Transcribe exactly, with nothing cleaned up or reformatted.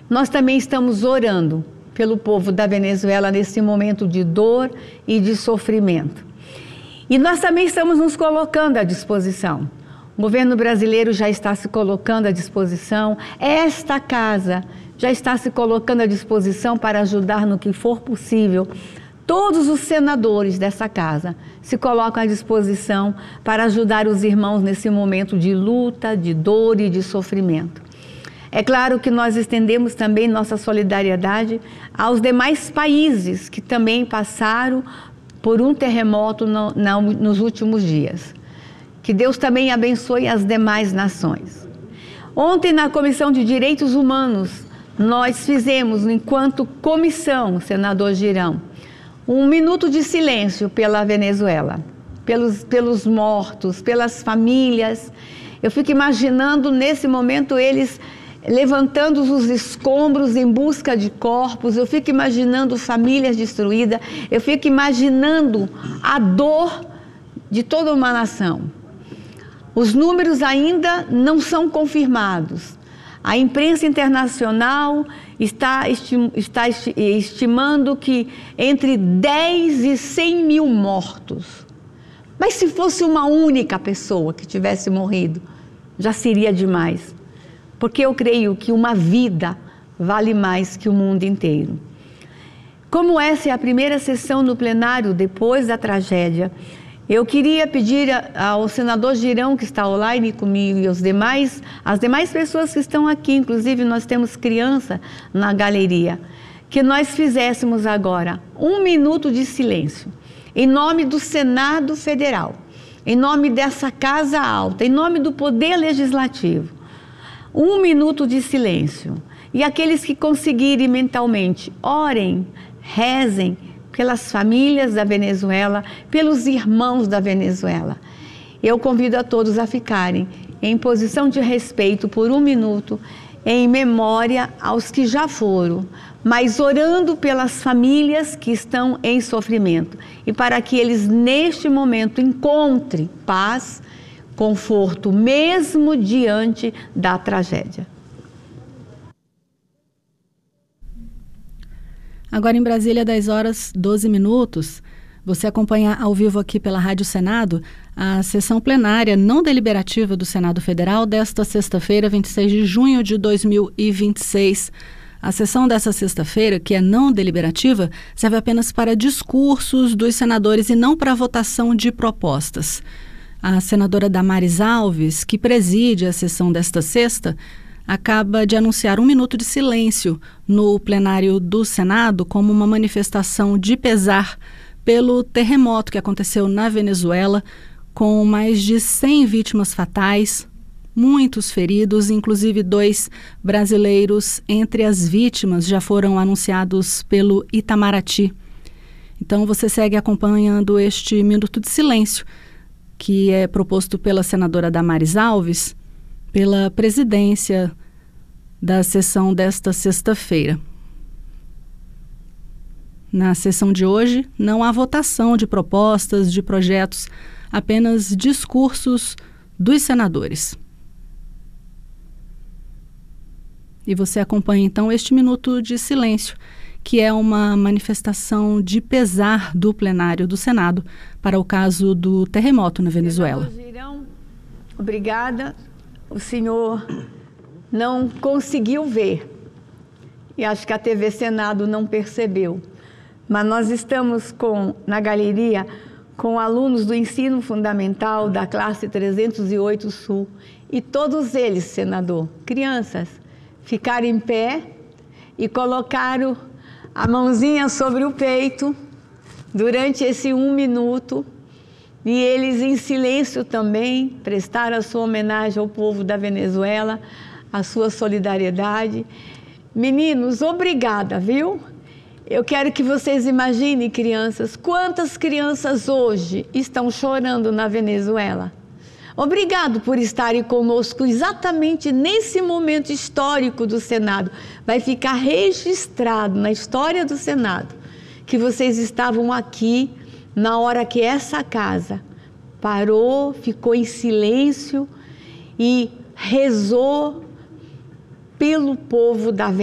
nós também estamos orando pelo povo da Venezuela nesse momento de dor e de sofrimento. E nós também estamos nos colocando à disposição. O governo brasileiro já está se colocando à disposição, esta casa já está se colocando à disposição para ajudar no que for possível. Todos os senadores dessa casa se colocam à disposição para ajudar os irmãos nesse momento de luta, de dor e de sofrimento. É claro que nós estendemos também nossa solidariedade aos demais países que também passaram por um terremoto no, no, nos últimos dias. Que Deus também abençoe as demais nações. Ontem, na Comissão de Direitos Humanos, nós fizemos, enquanto comissão, senador Girão, um minuto de silêncio pela Venezuela, pelos, pelos mortos, pelas famílias. Eu fico imaginando, nesse momento, eles levantando os escombros em busca de corpos. Eu fico imaginando famílias destruídas. Eu fico imaginando a dor de toda uma nação. Os números ainda não são confirmados. A imprensa internacional está, estim, está estimando que entre dez e cem mil mortos. Mas se fosse uma única pessoa que tivesse morrido, já seria demais. Porque eu creio que uma vida vale mais que o mundo inteiro. Como essa é a primeira sessão no plenário depois da tragédia, eu queria pedir ao senador Girão, que está online comigo, e aos demais, as demais pessoas que estão aqui, inclusive nós temos criança na galeria, que nós fizéssemos agora um minuto de silêncio, em nome do Senado Federal, em nome dessa Casa Alta, em nome do Poder Legislativo. Um minuto de silêncio. E aqueles que conseguirem mentalmente, orem, rezem, pelas famílias da Venezuela, pelos irmãos da Venezuela. Eu convido a todos a ficarem em posição de respeito por um minuto, em memória aos que já foram, mas orando pelas famílias que estão em sofrimento e para que eles neste momento encontrem paz, conforto, mesmo diante da tragédia. Agora em Brasília, dez horas, doze minutos. Você acompanha ao vivo aqui pela Rádio Senado a sessão plenária não deliberativa do Senado Federal desta sexta-feira, vinte e seis de junho de dois mil e vinte e seis. A sessão dessa sexta-feira, que é não deliberativa, serve apenas para discursos dos senadores e não para votação de propostas. A senadora Damares Alves, que preside a sessão desta sexta, acaba de anunciar um minuto de silêncio no plenário do Senado como uma manifestação de pesar pelo terremoto que aconteceu na Venezuela, com mais de cem vítimas fatais, muitos feridos, inclusive dois brasileiros entre as vítimas já foram anunciados pelo Itamaraty. Então você segue acompanhando este minuto de silêncio, que é proposto pela senadora Damares Alves, pela presidência da sessão desta sexta-feira. Na sessão de hoje, não há votação de propostas, de projetos, apenas discursos dos senadores. E você acompanha, então, este minuto de silêncio, que é uma manifestação de pesar do plenário do Senado para o caso do terremoto na Venezuela. Girão, obrigada. O senhor não conseguiu ver, e acho que a T V Senado não percebeu, mas nós estamos com, na galeria com alunos do ensino fundamental da classe trezentos e oito Sul, e todos eles, senador, crianças, ficaram em pé e colocaram a mãozinha sobre o peito durante esse um minuto, e eles em silêncio também prestaram a sua homenagem ao povo da Venezuela, a sua solidariedade. Meninos, obrigada, viu? Eu quero que vocês imaginem, crianças, quantas crianças hoje estão chorando na Venezuela. Obrigado por estarem conosco exatamente nesse momento histórico do Senado. Vai ficar registrado na história do Senado que vocês estavam aqui na hora que essa casa parou, ficou em silêncio e rezou pelo povo da Venezuela.